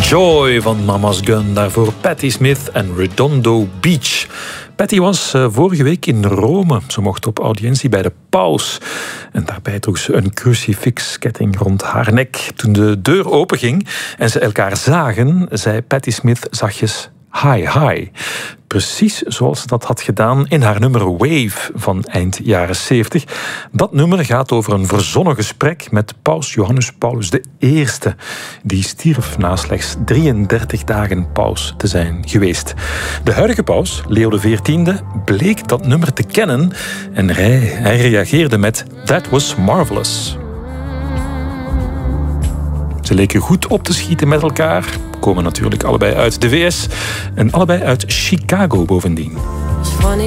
Joy van Mama's Gun, daarvoor Patti Smith en Redondo Beach. Patti was vorige week in Rome. Ze mocht op audiëntie bij de paus. En daarbij droeg ze een crucifixketting rond haar nek. Toen de deur openging en ze elkaar zagen, zei Patti Smith zachtjes hi, hi. Precies zoals ze dat had gedaan in haar nummer Wave van eind jaren 70. Dat nummer gaat over een verzonnen gesprek met paus Johannes Paulus I. Die stierf na slechts 33 dagen paus te zijn geweest. De huidige paus, Leo XIV, bleek dat nummer te kennen en hij reageerde met That was marvelous. Ze leken goed op te schieten met elkaar. Komen natuurlijk allebei uit de VS en allebei uit Chicago bovendien.